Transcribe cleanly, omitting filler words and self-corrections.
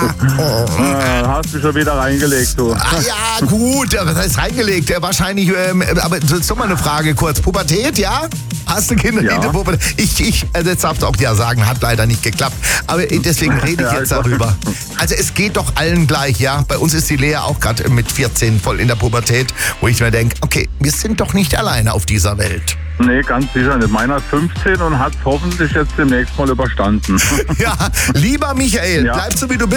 Hast du schon wieder reingelegt, du. Ja, gut, was heißt reingelegt? Wahrscheinlich, aber jetzt noch mal eine Frage kurz. Pubertät, ja? Hast du Kinder, Ja. die in der Pubertät? Jetzt darfst du auch ja sagen, hat leider nicht geklappt. Aber deswegen rede ich Ja, jetzt ich weiß. darüber. Also es geht doch allen gleich, ja? Bei uns ist die Lea auch gerade mit 14 voll in der Pubertät, wo ich mir denke, okay, wir sind doch nicht alleine auf dieser Welt. Nee, ganz sicher nicht. Meiner ist 15 und hat hoffentlich jetzt demnächst mal überstanden. Ja, lieber Michael, Ja. bleib so wie du bist.